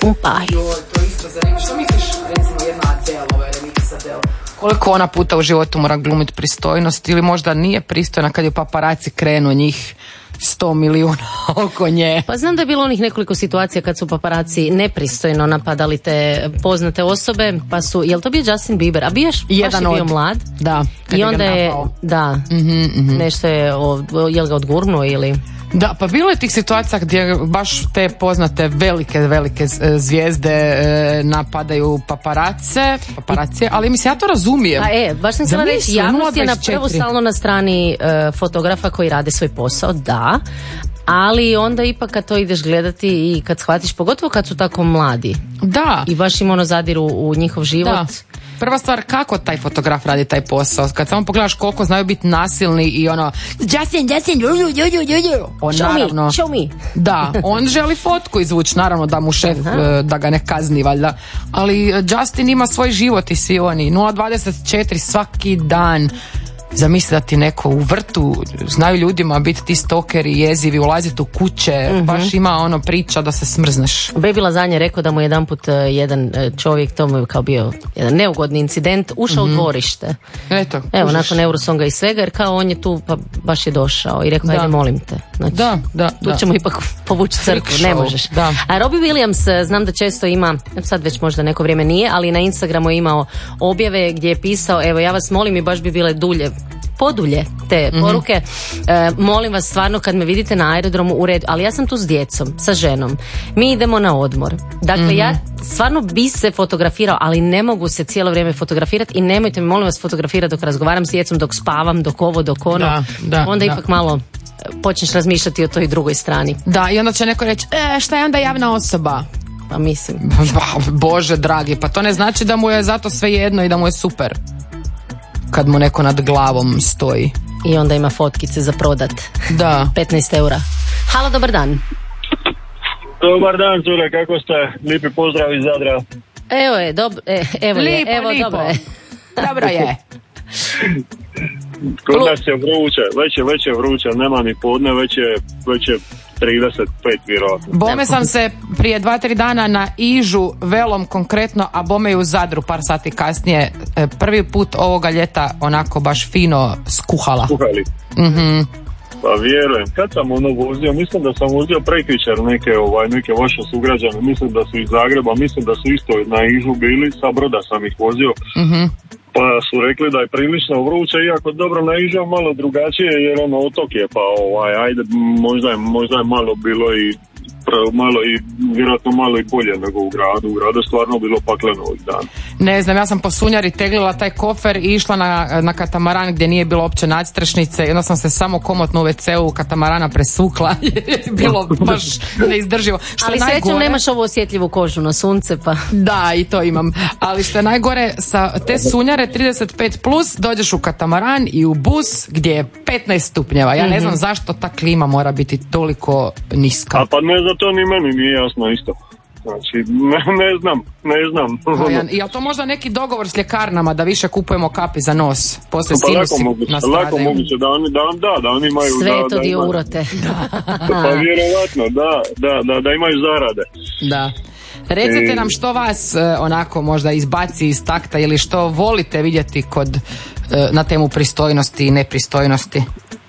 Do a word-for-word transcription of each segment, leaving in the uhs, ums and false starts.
Pumpaj. Joj, to isto zanimljivo. Što misliš, recimo, jedna Adele, ovaj remix Adele? Koliko ona puta u životu mora glumiti pristojnost ili možda nije pristojna kad je paparaci krenu njih sto milijuna oko nje. Pa znam da je bilo onih nekoliko situacija kad su paparaci nepristojno napadali te poznate osobe, pa su, jel to bio Justin Bieber? A bio jedan baš je bio od, mlad. Da. I onda je, da, mm-hmm, mm-hmm. nešto je, o, jel ga odgurnuo ili... Da, pa bilo je tih situacija gdje baš te poznate velike, velike zvijezde e, napadaju paparace, paparacije, ali mislim, ja to razumijem. A e, baš sam htjela reći, javnost je na prvo stalno na strani e, fotografa koji rade svoj posao, da, ali onda ipak kad to ideš gledati i kad shvatiš, pogotovo kad su tako mladi. Da. I baš im ono zadiru u njihov život. Da. Prva stvar, kako taj fotograf radi taj posao? Kad samo pogledaš koliko znaju biti nasilni i ono Justin, Justin, ju, ju, ju, ju, ju. On show naravno, me, show me. Da, on želi fotku izvući, naravno da mu šef, uh-huh. da ga ne kazni valjda. Ali Justin ima svoj život i svi oni. nula dvadeset četiri svaki dan. Zamisli da ti neko u vrtu, znaju ljudima biti ti stokeri, jezivi, ulaziti u kuće, mm-hmm. baš ima ono priča da se smrzneš. Baby Lazanje je rekao da mu jedan put uh, jedan čovjek, to mu je kao bio jedan neugodni incident, ušao mm-hmm. u dvorište. Eto, evo, nakon Eurosonga i svega, jer kao on je tu, pa baš je došao i rekao, ajde molim te. Znači, da, da, tu da. ćemo ipak povući crkvu, ne možeš. Da. A Robbie Williams, znam da često ima, sad već možda neko vrijeme nije, ali na Instagramu je imao objave gdje je pisao, evo ja vas molim i baš bi bile dulje, podulje te poruke, mm-hmm. e, molim vas stvarno kad me vidite na aerodromu u redu, ali ja sam tu s djecom, sa ženom, mi idemo na odmor, dakle mm-hmm. ja stvarno bi se fotografirao, ali ne mogu se cijelo vrijeme fotografirati i nemojte me molim vas fotografirati dok razgovaram s djecom, dok spavam, dok ovo, dok ono, da, da, onda da. ipak malo počneš razmišljati o toj drugoj strani. Da, i onda će neko reći, e, šta je onda javna osoba? Pa mislim. Bože dragi, pa to ne znači da mu je zato sve jedno i da mu je super kad mu neko nad glavom stoji. I onda ima fotkice za prodat. Da. petnaest eura. Halo, dobar dan. Dobar dan, cure, kako ste? Lijepi pozdrav iz Zadra. Evo je, dobro, e, evo je, lipo, evo, lipo. dobro je. Dobro je. Kod nas je vruće, već je, već je vruće, nema ni podne, već je, već je trideset pet vjerojatno. Bome sam se prije dva, tri dana na Ižu, Velom konkretno, a bome i u Zadru par sati kasnije, prvi put ovoga ljeta onako baš fino skuhala. Skuhali. Mhm. Pa vjerujem, kad sam ono vozio, mislim da sam vozio prekjučer neke, ovaj, neke vaše sugrađane, mislim da su iz Zagreba, mislim da su isto na Ižu bili, sa Broda sam ih vozio. Mhm. Pa su rekli da je prilično vruće, iako dobro na Ižu malo drugačije, jer ono otok je, pa ovaj, ajde, možda je, možda je malo bilo i malo i vjerojatno malo i bolje nego u gradu. U gradu je stvarno bilo pakleno ovih dana. Ne znam, ja sam po Sunjari teglila taj kofer i išla na, na katamaran gdje nije bilo opće nadstrešnice i onda sam se samo komotno u ve ceu katamarana presukla. Bilo baš neizdrživo. Što ali najgore... srećom nemaš ovu osjetljivu kožu na sunce pa... Da, i to imam. Ali što je najgore, sa te Sunjare trideset pet plus dođeš u katamaran i u bus gdje je petnaest stupnjeva. Ja ne znam mm-hmm. zašto ta klima mora biti toliko niska. A pa ne za to ni meni nije jasno isto. Znači, ne, ne znam, ne znam. I je to možda neki dogovor s ljekarnama da više kupujemo kapi za nos? Poslije pa sinusi moguće, nastradaju. lako moguće da oni, da, da, da oni imaju... Sve da, to da dio imaju, urote. Pa vjerovatno, da, da, da, da imaju zarade. Da. Recite nam što vas eh, onako možda izbaci iz takta ili što volite vidjeti kod, eh, na temu pristojnosti i nepristojnosti.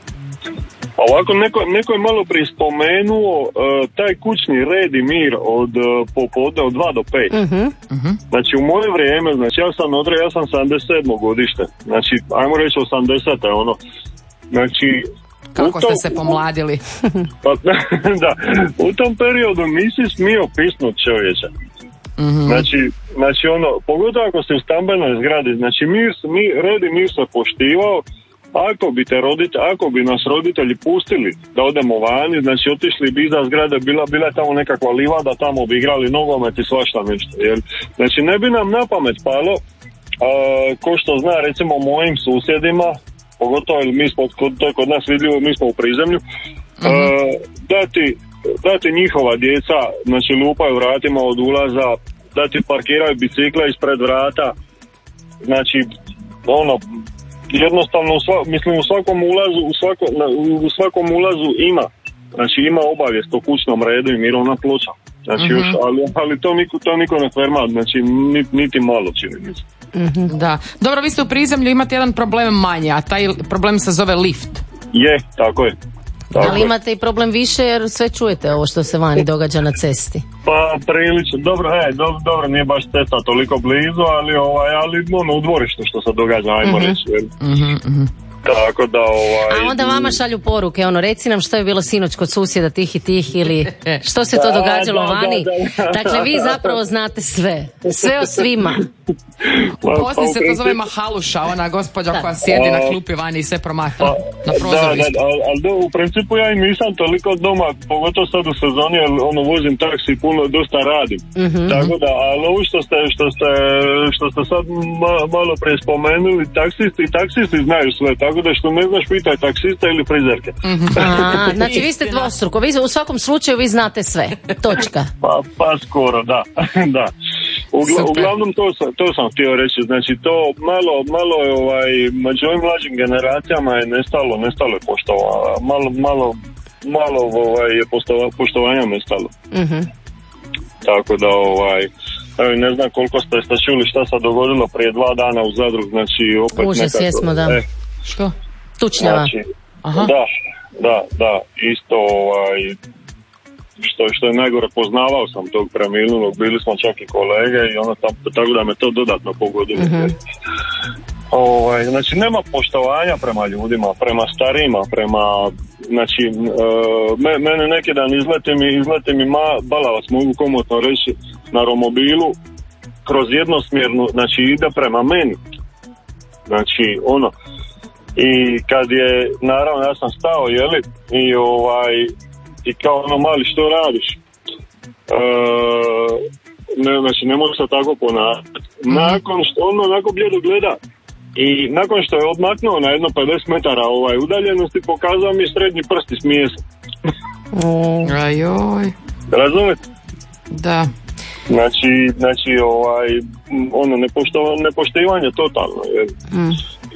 Ovako, neko, neko je malo prije spomenuo uh, taj kućni red i mir od uh, popodne od dva do pet. Uh-huh. Uh-huh. Znači u moje vrijeme, znači ja sam odre, ja sam sedamdeset sedmo godište. Znači, ajmo reći osamdeset ono. Znači... Kako tom, ste se pomladili? Pa, da, u tom periodu nisi smio pisnut čovječe. Mm-hmm. Znači, znači ono, pogotovo ako ste u stambenoj zgradi, znači mir, mi, red i mir se poštivao. Ako bi te rodite, ako bi nas roditelji pustili da odemo vani, znači otišli bi iza zgrade, bila, bila je tamo nekakva livada, tamo bi igrali nogomet i svašta nešto. Jer, znači ne bi nam na pamet palo, uh, ko što zna recimo mojim susjedima, pogotovo mi smo, to je kod nas vidljivo, mi smo u prizemlju, uh-huh. uh, dati, dati njihova djeca, znači lupaju vratima od ulaza, dati parkiraju bicikla ispred vrata, znači ono, jednostavno u, sva, mislim, u svakom ulazu u, svako, u svakom ulazu ima, znači ima obavijest o kućnom redu i mirovna ploča. Znači, mm-hmm. još, ali, ali to niko, to niko ne ferma, znači niti, niti malo čini mi se. Mm-hmm. Da. Dobro, vi ste u prizemlju, imate jedan problem manje, a taj problem se zove lift. Je, tako je. Tako ali imate i problem više jer sve čujete ovo što se vani događa na cesti. Pa prilično, dobro, e, do, dobro, nije baš cesta toliko blizu, ali, ovaj, ali ono u dvorištu što se događa, ajmo mm-hmm. reći. Mm-hmm, mm-hmm. Tako da, ovaj... A onda vama šalju poruke, ono, reci nam što je bilo sinoć kod susjeda tih i tih ili što se to događalo da, vani. Da, da, da. Dakle, vi zapravo znate sve. Sve o svima. U Bosni se to zove mahaluša, ona gospođa koja sjedi na klupi vani i sve promatra na prozoru. Da, da, ali, ali u principu ja i nisam toliko doma, pogotovo sad u sezoni, jer ono, vozim taksi, puno, dosta radim. Mm-hmm. Tako da, ali ovo što ste, što ste, što ste sad ma, malo pre spomenuli, taksisti, taksisti znaju sve, tako da što ne znaš pitaj taksista ili frizerke. Mm-hmm. A, znači vi ste dvostruko, vi u svakom slučaju vi znate sve, točka. Pa, pa skoro, da, da. Ugla, uglavnom to sam, to sam htio reći, znači to malo, malo je ovaj, među ovim mlađim generacijama je nestalo, nestalo je poštovanja, malo, malo, malo ovaj, je postova, poštovanja nestalo. Mm-hmm. Tako da ovaj, evo, ne znam koliko ste, ste čuli šta se dogodilo prije dva dana u Zadru, znači opet Užas, nekako... jesmo, da. Eh, što? Tučnjava. Znači, Aha. Da, da, da, isto ovaj... Što, što je najgore, poznavao sam tog preminulog, bili smo čak i kolege i ono tam, tako da me to dodatno pogodilo. Mm-hmm. Ovaj, znači nema poštovanja prema ljudima, prema starijima, prema, znači uh, me, mene neki dan izlete mi, izlete mi ma, balavac, mogu komotno reći, na romobilu kroz jednosmjernu, znači ide prema meni. Znači ono, i kad je, naravno ja sam stao, jeli, i ovaj, i kao ono mali što radiš, e, ne, znači ne može se tako ponavljati. Mm-hmm. Nakon što ono onako bljedo gleda i nakon što je odmaknuo na jedno pedeset metara ovaj udaljenosti, pokazao mi srednji prst i smije se. Mm. Ajoj. Razumete? Da. Znači, znači ovaj ono nepošto, nepoštivanje totalno. Mm.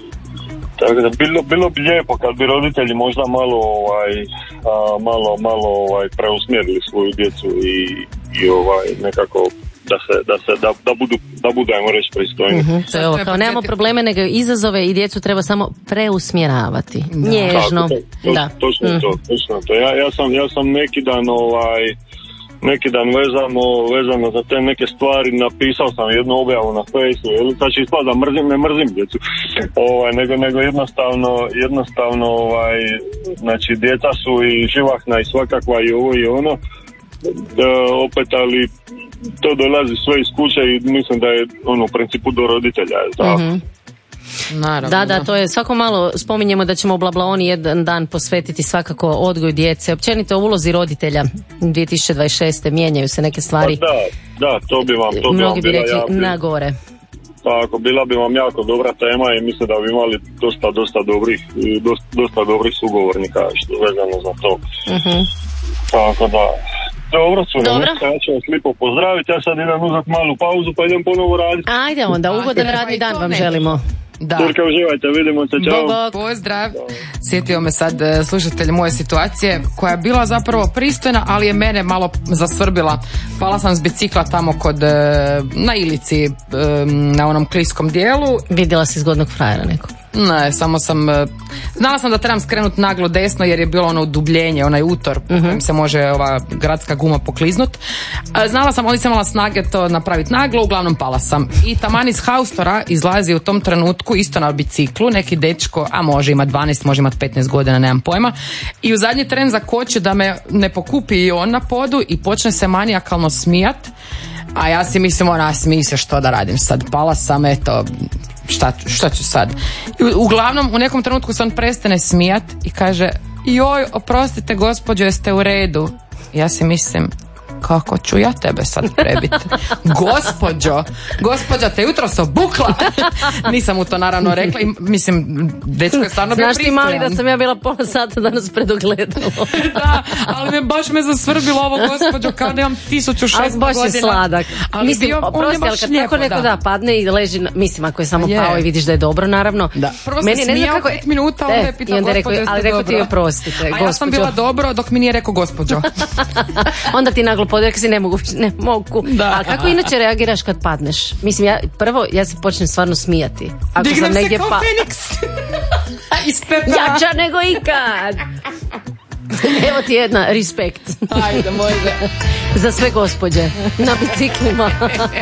Tako da bilo, bilo bi lijepo kad bi roditelji možda malo ovaj a, malo malo ovaj preusmjerili svoju djecu i, i ovaj nekako da se da se da, da budu da budemo reći pristojni. Mm-hmm. To je ovo, kao nemamo probleme nego izazove i djecu treba samo preusmjeravati. Da. Nježno. Tako, to, to, da. Točno mm. to, točno to. Ja, ja sam ja sam neki dan ovaj neki dan vezano, vezano za te neke stvari napisao sam jednu objavu na Facebooku, jel, sad će ispada da mrzim, ne mrzim djecu, ovaj, nego, nego jednostavno, jednostavno, ovaj, znači djeca su i živahna i svakakva i ovo i ono, da, opet, ali to dolazi sve iz kuće i mislim da je ono u principu do roditelja, jel, tako? Mm-hmm. Naravno, da, da, to je svako malo spominjemo da ćemo u Blablaoni jedan dan posvetiti svakako odgoju djece, općenito ulozi roditelja. dvije tisuće dvadeset šeste mijenjaju se neke stvari. Pa da, da, to bi vam, to bi mnogi vam bi bila rekli jako, na gore. Tako, bila bi vam jako dobra tema i mislim da bi imali dosta, dosta dobrih, dosta, dosta dobrih sugovornika što vezano za to. Uh-huh. Tako da, dobro su, ja ću vas lijepo pozdraviti, ja sad idem uzeti malu pauzu pa idem ponovo raditi. Ajde onda, ugodan radni dan vam želimo. Da. Turka, uživajte, vidimo se, čao. Bog, bog. Pozdrav. Sjetio me sad slušatelj moje situacije koja je bila zapravo pristojna, ali je mene malo zasvrbila. Pala sam s bicikla tamo kod, na Ilici, na onom kliskom dijelu. Vidjela si zgodnog frajera nekog? Ne, samo sam, znala sam da trebam skrenuti naglo desno jer je bilo ono udubljenje, onaj utor po kojem se može ova gradska guma pokliznut. Znala sam, ali sam imala snage to napraviti naglo, uglavnom pala sam. I taman iz haustora izlazi u tom trenutku isto na biciklu, neki dečko, a može ima dvanaest, može imati petnaest godina, nemam pojma. I u zadnji tren zakoči da me ne pokupi i on na podu i počne se manijakalno smijat. A ja si mislim, ona smije se, što da radim sad, pala sam, eto, šta, šta ću sad. I uglavnom u nekom trenutku se on prestane smijat i kaže, joj, oprostite gospođo, jeste u redu? Ja si mislim, kako ću ja tebe sad prebiti? Gospođo, gospođa te jutro se obukla. Nisam mu to naravno rekla i mislim, dečko je stvarno bio pristojan. Znaš ti mali da sam ja bila pola sata danas pred ogledalo. Da, ali me baš me zasvrbilo ovo gospođo, kao da imam tisuću šest godina. Ali baš je sladak. Ali mislim, bio, oprosti, ali kad lijepo, tako neko da. da padne i leži, na, mislim ako je samo je. pao i vidiš da je dobro, naravno. Da. Prvo se meni smijao pet minuta, onda je pitao gospođo, jeste ali rekao ti oprostite, a ja sam bila dobro dok mi nije rekao gospođo. Onda ti naglo podu, rekao si ne mogu, ne mogu. Da. A kako inače reagiraš kad padneš? Mislim, ja, prvo, ja se počnem stvarno smijati. Ako Dignem sam se negdje kao pa... Feniks. Ispred Jača nego ikad. Evo ti jedna respekt. Ajde, može. Za sve gospođe na biciklima.